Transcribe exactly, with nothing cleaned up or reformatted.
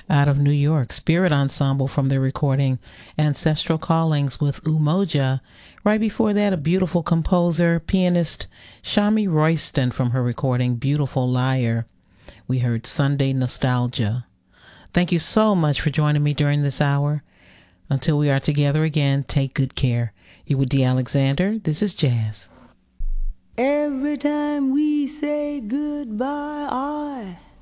out of New York, Spirit Ensemble from their recording Ancestral Callings with Umoja. Right before that, a beautiful composer, pianist, Shami Royston from her recording Beautiful Liar. We heard Sunday Nostalgia. Thank you so much for joining me during this hour. Until we are together again, take good care. You with D. Alexander. This is Jazz. Every time we say goodbye, I